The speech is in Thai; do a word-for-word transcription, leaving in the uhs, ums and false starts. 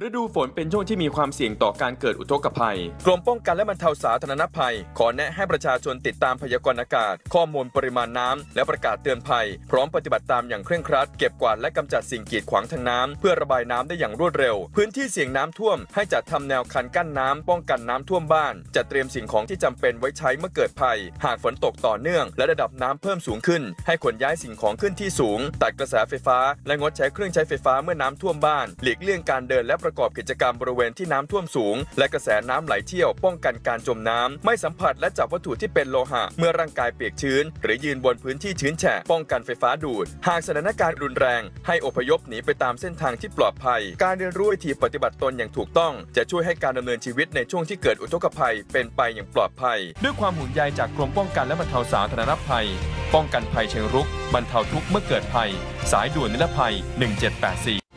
ฤดูฝนเป็นช่วงที่มีความเสี่ยงต่อการเกิดอุทกภัยกรมป้องกันและบรรเทาสาธารณภัยขอแนะให้ประชาชนติดตามพยากรณ์อากาศข้อมูลปริมาณน้ำและประกาศเตือนภัยพร้อมปฏิบัติตามอย่างเคร่งครัดเก็บกวาดและกำจัดสิ่งกีดขวางทางน้ำเพื่อระบายน้ำได้อย่างรวดเร็วพื้นที่เสี่ยงน้ำท่วมให้จัดทำแนวคันกั้นน้ำป้องกันน้ำท่วมบ้านจัดเตรียมสิ่งของที่จำเป็นไว้ใช้เมื่อเกิดภัยหากฝนตกต่อเนื่องและระดับน้ำเพิ่มสูงขึ้นให้ขนย้ายสิ่งของขึ้นที่สูงตัดกระแสไฟฟ้าและงดใช้เครื่องใช้ไฟฟ้าเมื่อน้ำท่วมบ้านหลีกเลี่ยงการเดินและประกอบกิจกรรมบริเวณที่น้ำท่วมสูงและกระแสน้ำไหลเชี่ยวป้องกันการจมน้ำไม่สัมผัสและจับวัตถุที่เป็นโลหะเมื่อร่างกายเปียกชื้นหรือยืนบนพื้นที่ชื้นแฉะป้องกันไฟฟ้าดูดหากสถานการณ์รุนแรงให้อพยพหนีไปตามเส้นทางที่ปลอดภัยการเรียนรู้วิธีปฏิบัติตนอย่างถูกต้องจะช่วยให้การดำเนินชีวิตในช่วงที่เกิดอุทกภัยเป็นไปอย่างปลอดภัยด้วยความห่วงใยจากกรมป้องกันและบรรเทาสาธารณภัยป้องกันภัยเชิงรุกบรรเทาทุกข์เมื่อเกิดภัยสายด่วนนิรภัยหนึ่งเจ็ดแปดสี่